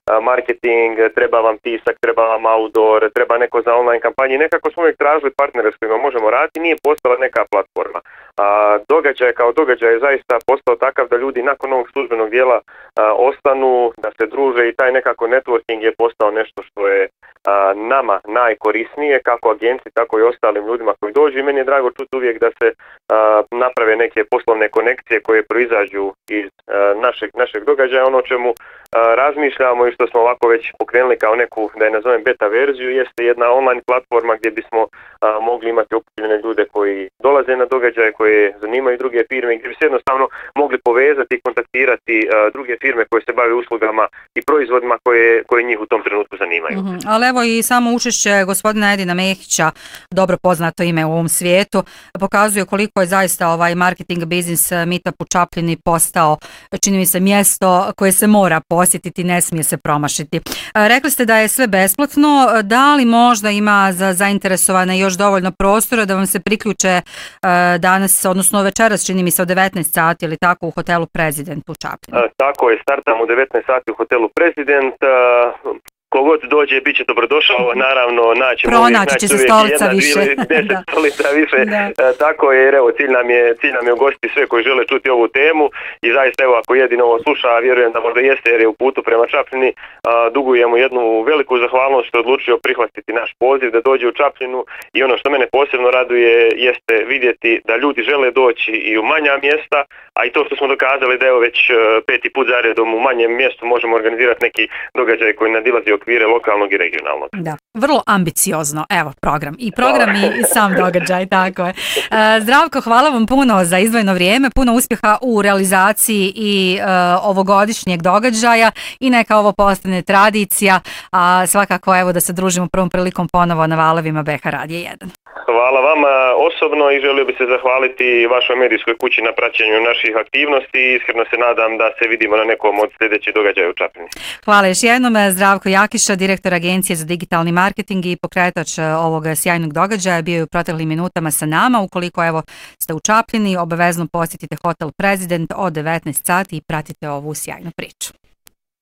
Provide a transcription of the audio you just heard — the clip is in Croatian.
marketing, treba vam tisak, treba vam outdoor, treba neko za online kampanje. Nekako smo uvijek tražili partnere s kojima možemo raditi, nije postala neka platforma. Događaj kao događaj je zaista postao takav da ljudi nakon ovog službenog dijela ostanu, da se druže i taj nekako networking je postao nešto što je nama najkorisnije, kako agenciji, tako i ostalim ljudima koji dođu i meni je drago čuti uvijek da se naprave neke poslovne konekcije koje proizađu iz našeg događaja. Ono o čemu razmišljamo i što smo ovako već pokrenuli kao neku, da je nazovem beta verziju, jeste jedna online platforma gdje bismo mogli imati okupljene ljude koji dolaze na događaje, koje zanimaju druge firme, gdje bi se jednostavno mogli povezati i kontaktirati druge firme koje se bave uslugama i proizvodima koje njih u tom trenutku zanimaju. Ali evo i samo učešće gospodina Edina Mehića, dobro poznato ime u ovom svijetu, pokazuje koliko je zaista ovaj marketing biznis meetup u Čapljini postao, čini mi se, mjesto koje se mora posjetiti, ne smije se promašiti. Rekli ste da je sve besplatno, da li možda ima za zainteresovane još dovoljno prostora da vam se priključe danas, odnosno večeras, čini mi se, od 19 sati ili tako u hotelu Prezident u Čapljini? Tako je, startamo u 19 sati u hotelu Prezident. Kogod dođe, bit će dobrodošao, naravno pronaći će se stolica više. 10 stolica više, tako je, jer evo, cilj nam je ugostiti sve koji žele čuti ovu temu i zaista evo, ako jedino ovo sluša, a vjerujem da možda jeste jer je u putu prema Čapljini, dugujemo jednu veliku zahvalnost što je odlučio prihvatiti naš poziv da dođe u Čapljinu i ono što mene posebno raduje jeste vidjeti da ljudi žele doći i u manja mjesta, a i to što smo dokazali da evo već 5. put zaredom u manjem mjestu možemo organizirati neki događaj koji nadilazi okvire lokalnog i regionalnog. Da, vrlo ambiciozno, evo program i sam događaj, tako je. Zdravko, hvala vam puno za izdvojeno vrijeme, puno uspjeha u realizaciji i ovogodišnjeg događaja i neka ovo postane tradicija, a svakako evo da se družimo prvom prilikom ponovo na valovima BH Radija 1. Hvala vama osobno i želio bih se zahvaliti vašoj medijskoj kući na praćenju naših aktivnosti i iskreno se nadam da se vidimo na nekom od sljedećih događaja u Čapljini. Hvala još jednom. Zdravko Jakiša, direktor Agencije za digitalni marketing i pokretač ovog sjajnog događaja, bio je u proteklim minutama sa nama. Ukoliko evo ste u Čapljini, obavezno posjetite hotel Prezident od 19 sati i pratite ovu sjajnu priču.